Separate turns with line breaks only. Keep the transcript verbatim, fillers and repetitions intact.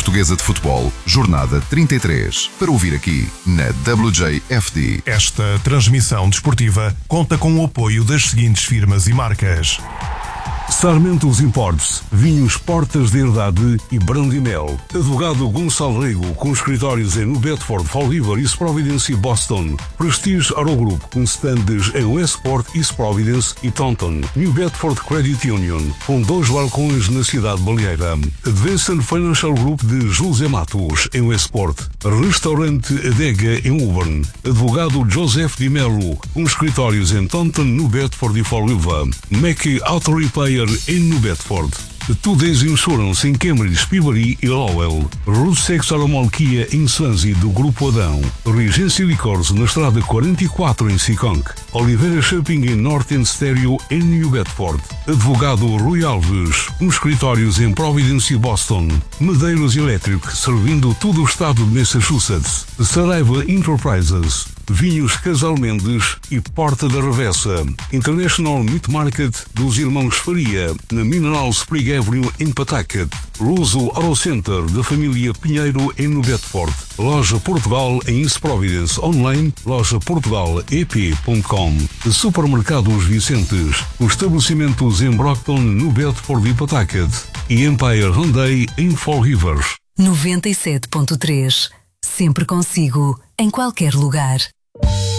Portuguesa de Futebol, Jornada trinta e três, para ouvir aqui na W J F D.
Esta transmissão desportiva conta com o apoio das seguintes firmas e marcas:
Sarmentos Imports, Vinhos Portas de Herdade e Brandimel. Advogado Gonçalo Rego, com escritórios em New Bedford, Fall River, East Providence e Boston. Prestige Aerogroup, com stands em Westport, East Providence e Taunton. New Bedford Credit Union, com dois balcões na cidade baleeira. Advanced Financial Group de José Matos, em Westport. Restaurante Adega, em Auburn. Advogado Joseph Di Mello, com escritórios em Taunton, New Bedford e Fall River. Mackey Auto Repair em New Bedford. Two Days Insurance em Cambridge, Peabody e Lowell. Route seis Alamol Kia em Swansea do Grupo Adão. Regency Liquors na Estrada quarenta e quatro em Seekonk. Oliveira Shopping em North End Stereo em New Bedford. Advogado Rui Alves, com escritórios em Providence e Boston. Medeiros Electric, servindo todo o estado de Massachusetts. Saraiva Enterprises. Vinhos Casal Mendes e Porta da Revessa. International Meat Market dos Irmãos Faria, na Mineral Spring Avenue, em Pawtucket. Roso Auto Center, da família Pinheiro, em New Bedford. Loja Portugal, em East Providence. Online, loja portugal e p ponto com. Supermercados Vicentes. Os estabelecimentos em Brockton, New Bedford e Pawtucket. E Empire Hyundai, em Fall River.
noventa e sete ponto três. Sempre consigo, em qualquer lugar.